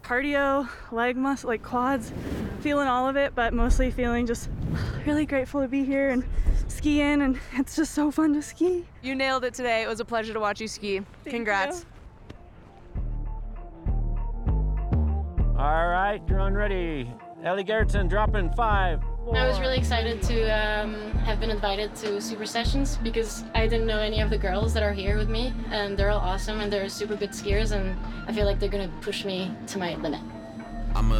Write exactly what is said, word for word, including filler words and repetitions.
cardio, leg muscle, like quads, feeling all of it, but mostly feeling just really grateful to be here and skiing, and it's just so fun to ski. You nailed it today. It was a pleasure to watch you ski. Thank Congrats. you. All right, you're on ready. Ellie Gerritsen dropping five. Four. I was really excited to um, have been invited to Super Sessions because I didn't know any of the girls that are here with me, and they're all awesome and they're super good skiers, and I feel like they're gonna push me to my limit. I'm a